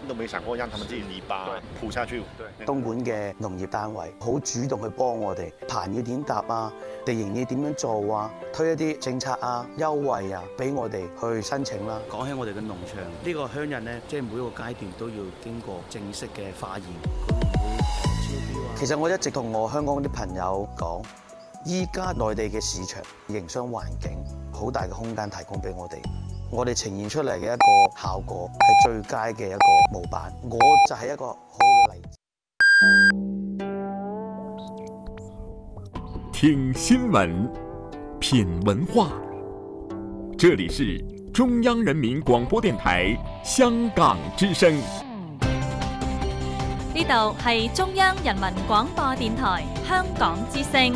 都沒想過讓他們自己泥巴鋪下去。 東莞嘅農業單位好主動去幫我哋棚要點搭啊，地形要點樣做啊，推一啲政策啊、優惠啊，俾我哋去申請啦。講起我哋嘅農場，呢個鄉人咧，即係每一個階段都要經過正式嘅化驗，佢唔會超標啊。其實我一直同我香港啲朋友講，依家內地嘅市場營商環境好大嘅空間提供俾我哋。我哋呈現出嚟嘅一個效果係最佳嘅一個模板，我就係一個好嘅例子。 聽新聞，品文化，這裡是中央人民廣播電台香港之聲。 呢度係中央人民廣播電台香港之聲。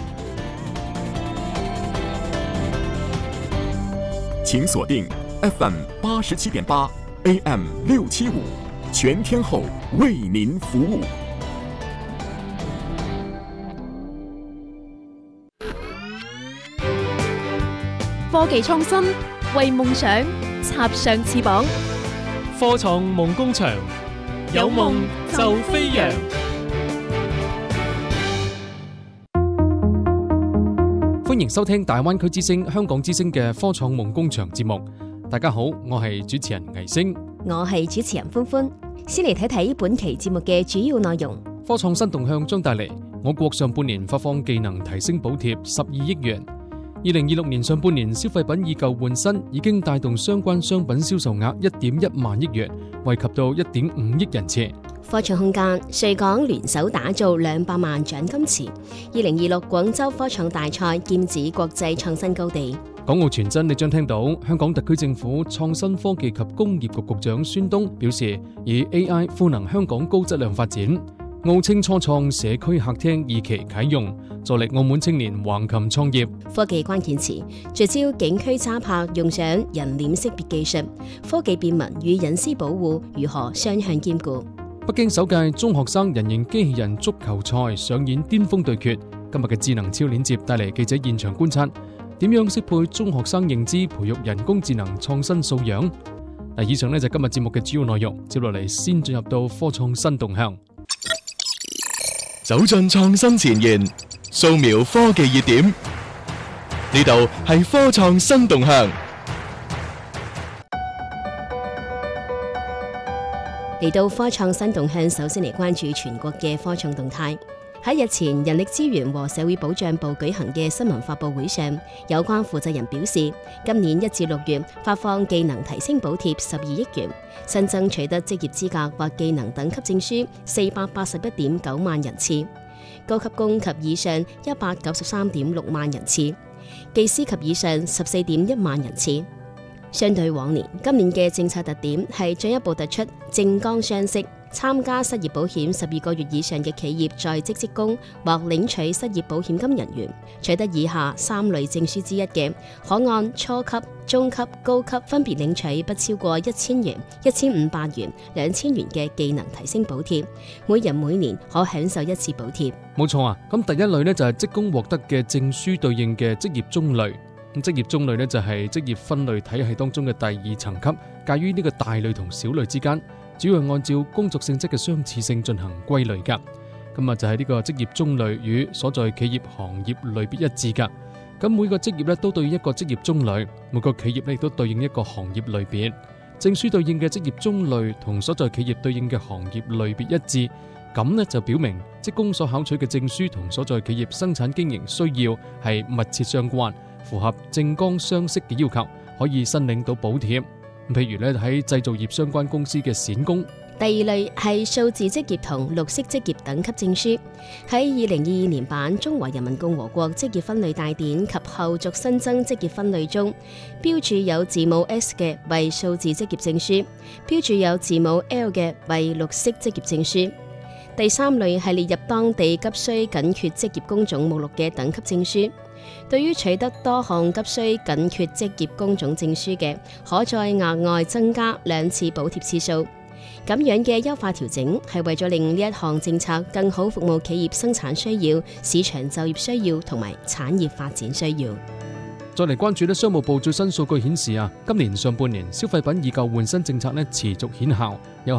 請鎖定 FM 87.8 AM 675，全天候為您服務。 科技創新，為夢想插上翅膀。 科創夢工場，有夢就飛揚。歡迎收聽大灣區之聲、香港之聲嘅科創夢工場節目。大家好，我係主持人魏星， 我係主持人歡歡。先嚟睇睇本期節目嘅主要內容。 科創新動向將帶嚟我國上半年發放技能提升補貼12億元。2026年上半年消費品以舊換新已經帶動相關商品銷售額1.1萬億元，惠及到1.5億人次。 科創空間，穗港聯手打造200萬獎金池。2026廣州科創大賽劍指國際創新高地。 港澳傳真，你將聽到香港特區政府創新科技及工業局局長孫東表示，以 AI 賦能香港高質量發展。澳青初創社區客廳2期啟用，助力澳門青年橫琴創業。 科技關鍵詞，聚焦景區揸拍用上人臉識別技術，科技便民與隱私保護如何雙向兼顧。 北京首屆中學生人形機器人足球賽上演巔峰對決。今日嘅智能超鏈接帶嚟記者現場觀察，點樣適配中學生認知，培育人工智能創新素養。嗱，以上呢就係今日節目嘅主要內容。接落嚟先進入到科創新動向。 走進創新前沿，掃描科技熱點，呢度係科創新動向。 嚟到科創新動向，首先嚟關注全國嘅科創動態。喺日前人力資源和社會保障部舉行嘅新聞發佈會上，有關負責人表示，今年1至6月發放技能提升補貼12億元，新增取得職業資格或技能等級證書481.9萬人次，高級工及以上193.6萬人次，技師及以上14.1萬人次。相對往年，今年嘅政策特點係進一步突出政綱相適，參加失業保險12個月以上嘅企業在職職工或領取失業保險金人員，取得以下3類證書之一嘅，可按初級、中級、高級分別領取不超過1000元、1500元、2000元嘅技能提升補貼，每人每年可享受1次補貼。 冇錯啊，咁第一類呢就係職工獲得嘅證書對應嘅職業中類。咁職業中類呢就係職業分類體系當中嘅第2層級，介於呢個大類同小類之間，主要係按照工作性質嘅相似性進行歸類噶。咁啊就係呢個職業中類與所在企業行業類別一致噶。咁每個職業呢都對應一個職業中類，每個企業呢亦都對應一個行業類別。證書對應嘅職業中類同所在企業對應嘅行業類別一致，咁呢就表明職工所考取嘅證書同所在企業生產經營需要係密切相關，符合政綱相適嘅要求，可以申領到補貼。譬如咧喺製造業相關公司嘅閃工。 第2類係數字職業同綠色職業等級證書。喺2022年版《中華人民共和國職業分類大典》及後續新增職業分類中，標註有字母 S 嘅為數字職業證書，標註有字母 L 嘅為綠色職業證書。第3類係列入當地急需緊缺職業工種目錄嘅等級證書。對於取得多項急需緊缺職業工種證書嘅，可再額外增加2次補貼次數。咁樣嘅優化調整係為咗令呢一項政策更好服務企業生產需要、市場就業需要同埋產業發展需要。 再嚟關注咧，商務部最新數據顯示啊，今年上半年消費品以舊換新政策咧持續顯效，有